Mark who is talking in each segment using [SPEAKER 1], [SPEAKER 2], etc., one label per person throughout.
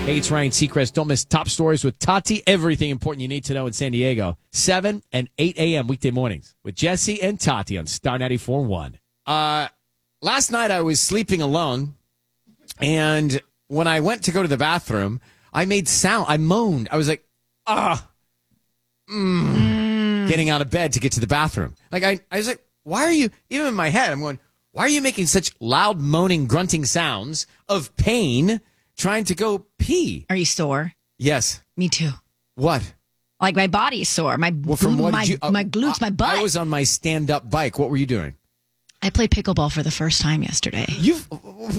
[SPEAKER 1] Hey, it's Ryan Seacrest. Don't miss Top Stories with Tati. Everything important you need to know in San Diego. 7 and 8 a.m. weekday mornings with Jesse and Tati on Star 94.1. Last night I was sleeping alone, and when I went to go to the bathroom, I made sound. I moaned. I was like, getting out of bed to get to the bathroom. Like I was like, why are you, even in my head, I'm going, why are you making such loud moaning, grunting sounds of pain trying to go pee?
[SPEAKER 2] Are you sore?
[SPEAKER 1] Yes.
[SPEAKER 2] Me too.
[SPEAKER 1] What?
[SPEAKER 2] Like my body's sore. My glutes, my butt.
[SPEAKER 1] I was on my stand-up bike. What were you doing?
[SPEAKER 2] I played pickleball for the first time yesterday.
[SPEAKER 1] You've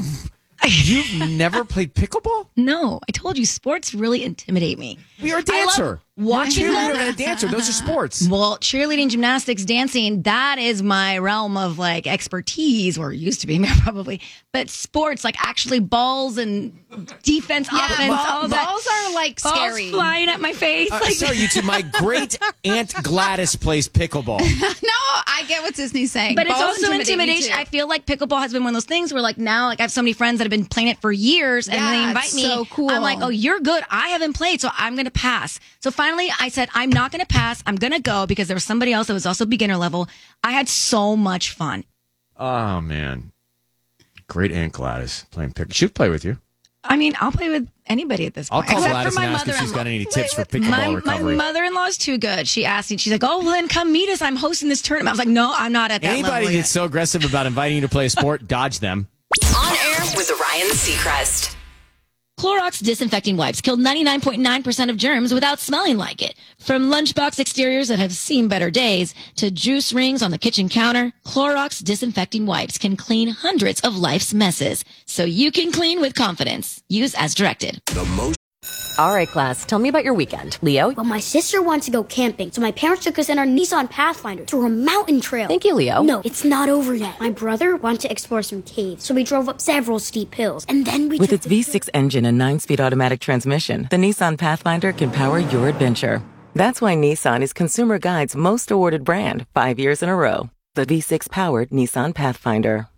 [SPEAKER 1] never played pickleball?
[SPEAKER 2] No, I told you sports really intimidate me.
[SPEAKER 1] You're a dancer.
[SPEAKER 2] Watching
[SPEAKER 1] You're a
[SPEAKER 2] them.
[SPEAKER 1] cheerleader and a dancer. Those are sports.
[SPEAKER 2] Well, cheerleading, gymnastics, dancing, that is my realm of like expertise, or used to be probably. But sports, like actually balls and defense, offense, all that.
[SPEAKER 3] Balls are like scary.
[SPEAKER 2] Balls flying at my face.
[SPEAKER 1] Sorry, you two. My great Aunt Gladys plays pickleball.
[SPEAKER 3] No, I get what Disney's saying.
[SPEAKER 2] But it's
[SPEAKER 3] Balls
[SPEAKER 2] also
[SPEAKER 3] intimidate me
[SPEAKER 2] intimidation.
[SPEAKER 3] too.
[SPEAKER 2] I feel like pickleball has been one of those things where like now, like I have so many friends that have been playing it for years, and
[SPEAKER 3] Yeah,
[SPEAKER 2] they invite
[SPEAKER 3] it's
[SPEAKER 2] me.
[SPEAKER 3] so cool.
[SPEAKER 2] I'm like, oh, you're good. I haven't played, so I'm going to pass. So finally, I said, I'm not going to pass. I'm going to go because there was somebody else that was also beginner level. I had so much fun.
[SPEAKER 1] Oh, man. Great Aunt Gladys playing pickleball. She'll play with you.
[SPEAKER 2] I mean, I'll play with anybody at this
[SPEAKER 1] I'll
[SPEAKER 2] point.
[SPEAKER 1] call
[SPEAKER 2] Except
[SPEAKER 1] Gladys
[SPEAKER 2] for
[SPEAKER 1] and
[SPEAKER 2] my
[SPEAKER 1] ask if she's got any tips for
[SPEAKER 2] my,
[SPEAKER 1] pickleball recovery.
[SPEAKER 2] My mother-in-law is too good. She asked me, she's like, oh, well, then come meet us. I'm hosting this tournament. I was like, no, I'm not at that
[SPEAKER 1] Anybody
[SPEAKER 2] level
[SPEAKER 1] that's
[SPEAKER 2] yet.
[SPEAKER 1] so aggressive about inviting you to play a sport, dodge them.
[SPEAKER 4] On air with Ryan Seacrest.
[SPEAKER 5] Clorox disinfecting wipes kill 99.9% of germs without smelling like it. From lunchbox exteriors that have seen better days to juice rings on the kitchen counter, Clorox disinfecting wipes can clean hundreds of life's messes. So you can clean with confidence. Use as directed.
[SPEAKER 6] All right, class, tell me about your weekend. Leo?
[SPEAKER 7] Well, my sister wants to go camping, so my parents took us in our Nissan Pathfinder through a mountain trail.
[SPEAKER 6] Thank you, Leo.
[SPEAKER 7] No, it's not over yet. My brother wanted to explore some caves, so we drove up several steep hills, and then we
[SPEAKER 8] With
[SPEAKER 7] took
[SPEAKER 8] its V6 engine and 9-speed automatic transmission, the Nissan Pathfinder can power your adventure. That's why Nissan is Consumer Guide's most awarded brand 5 years in a row. The V6-powered Nissan Pathfinder.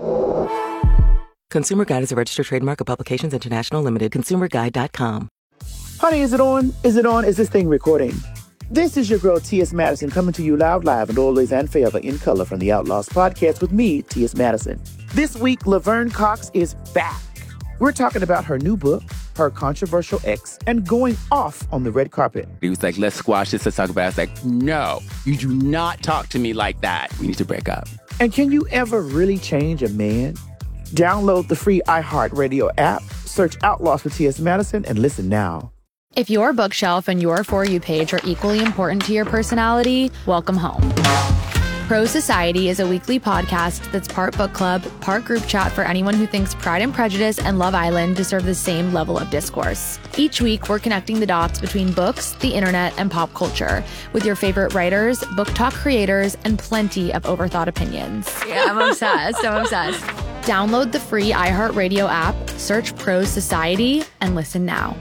[SPEAKER 8] Consumer Guide is a registered trademark of Publications International Limited. ConsumerGuide.com.
[SPEAKER 9] Honey, is it on? Is it on? Is this thing recording? This is your girl, T.S. Madison, coming to you loud, live, and always and forever in color from the Outlaws podcast with me, T.S. Madison. This week, Laverne Cox is back. We're talking about her new book, her controversial ex, and going off on the red carpet.
[SPEAKER 10] He was like, let's squash this, let's talk about it. I was like, no, you do not talk to me like that. We need to break up.
[SPEAKER 9] And can you ever really change a man? Download the free iHeartRadio app, search Outlaws with T.S. Madison, and listen now.
[SPEAKER 11] If your bookshelf and your For You page are equally important to your personality, welcome home. Pro Society is a weekly podcast that's part book club, part group chat for anyone who thinks Pride and Prejudice and Love Island deserve the same level of discourse. Each week, we're connecting the dots between books, the internet, and pop culture with your favorite writers, book talk creators, and plenty of overthought opinions. Yeah, I'm obsessed. Download the free iHeartRadio app, search Pro Society, and listen now.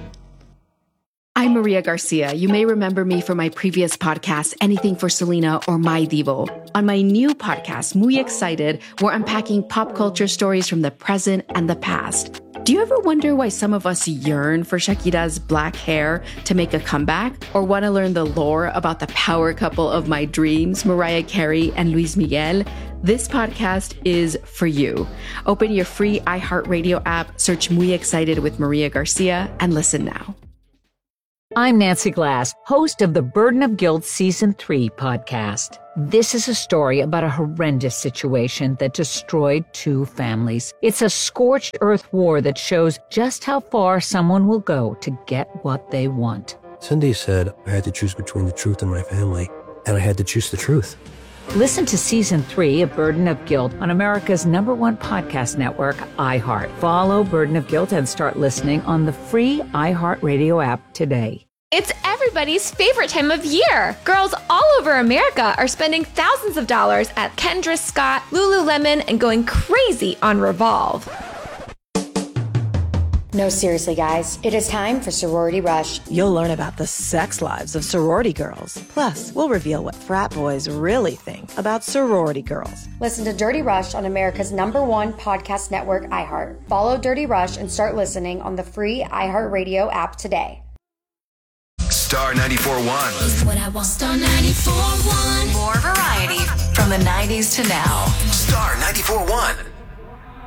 [SPEAKER 12] I'm Maria Garcia. You may remember me from my previous podcast, Anything for Selena or My Divo. On my new podcast, Muy Excited, we're unpacking pop culture stories from the present and the past. Do you ever wonder why some of us yearn for Shakira's black hair to make a comeback? Or want to learn the lore about the power couple of my dreams, Mariah Carey and Luis Miguel? This podcast is for you. Open your free iHeartRadio app, search Muy Excited with Maria Garcia, and listen now.
[SPEAKER 13] I'm Nancy Glass, host of the Burden of Guilt Season 3 podcast. This is a story about a horrendous situation that destroyed 2 families. It's a scorched earth war that shows just how far someone will go to get what they want.
[SPEAKER 14] Cindy said I had to choose between the truth and my family, and I had to choose the truth.
[SPEAKER 13] Listen to Season 3 of Burden of Guilt on America's #1 podcast network, iHeart. Follow Burden of Guilt and start listening on the free iHeartRadio app today.
[SPEAKER 15] It's everybody's favorite time of year. Girls all over America are spending thousands of dollars at Kendra Scott, Lululemon, and going crazy on Revolve.
[SPEAKER 16] No, seriously, guys. It is time for Sorority Rush.
[SPEAKER 17] You'll learn about the sex lives of sorority girls. Plus, we'll reveal what frat boys really think about sorority girls.
[SPEAKER 16] Listen to Dirty Rush on America's #1 podcast network, iHeart. Follow Dirty Rush and start listening on the free iHeartRadio app today.
[SPEAKER 18] Star 94.1.
[SPEAKER 4] Is what I want. Star 94.1. More variety from the 90s to now.
[SPEAKER 18] Star 94.1.